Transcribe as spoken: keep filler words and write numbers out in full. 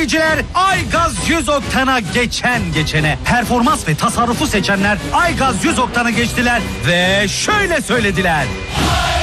tüketiciler Aygaz yüz oktana geçen geçene performans ve tasarrufu seçenler Aygaz yüz oktana geçtiler ve şöyle söylediler.